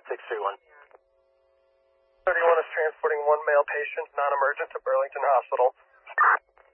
631. 31 is transporting one male patient, non-emergent, to Burlington Hospital.